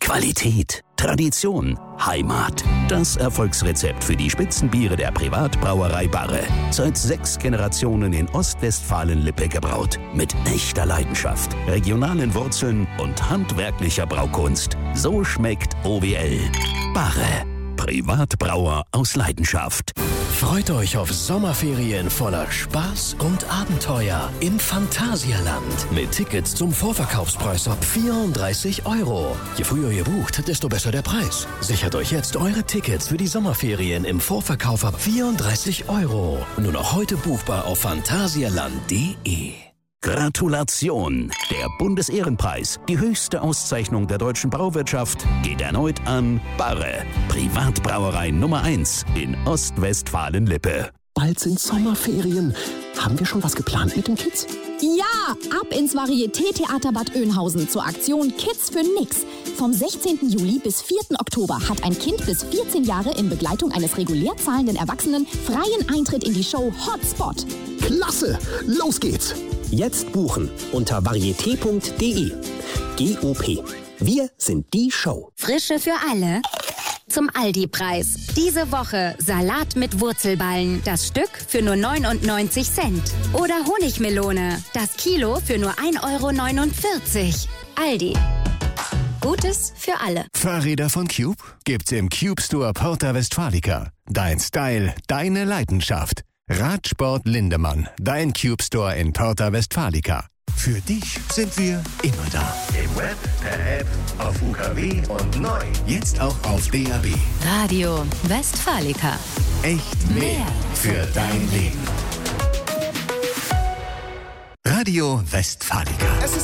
Qualität, Tradition, Heimat. Das Erfolgsrezept für die Spitzenbiere der Privatbrauerei Barre. Seit 6 Generationen in Ostwestfalen-Lippe gebraut. Mit echter Leidenschaft, regionalen Wurzeln und handwerklicher Braukunst. So schmeckt OWL. Barre. Privatbrauer aus Leidenschaft. Freut euch auf Sommerferien voller Spaß und Abenteuer im Phantasialand. Mit Tickets zum Vorverkaufspreis ab 34 €. Je früher ihr bucht, desto besser der Preis. Sichert euch jetzt eure Tickets für die Sommerferien im Vorverkauf ab 34 €. Nur noch heute buchbar auf phantasialand.de. Gratulation! Der Bundesehrenpreis, die höchste Auszeichnung der deutschen Brauwirtschaft, geht erneut an Barre, Privatbrauerei Nummer 1 in Ostwestfalen-Lippe. Bald sind Sommerferien. Haben wir schon was geplant mit den Kids? Ja, ab ins Varieté-Theater Bad Oeynhausen zur Aktion Kids für Nix. Vom 16. Juli bis 4. Oktober hat ein Kind bis 14 Jahre in Begleitung eines regulär zahlenden Erwachsenen freien Eintritt in die Show Hotspot. Klasse! Los geht's! Jetzt buchen unter varieté.de. GOP. Wir sind die Show. Frische für alle. Zum Aldi-Preis. Diese Woche Salat mit Wurzelballen. Das Stück für nur 99 Cent. Oder Honigmelone. Das Kilo für nur 1,49 €. Aldi. Gutes für alle. Fahrräder von Cube gibt's im Cube Store Porta Westfalica. Dein Style, deine Leidenschaft. Radsport Lindemann, dein Cube Store in Porta Westfalica. Für dich sind wir immer da. Im Web, per App, auf UKW und neu. Jetzt auch auf DAB. Radio Westfalica. Echt mehr für dein Leben. Radio Westfalica.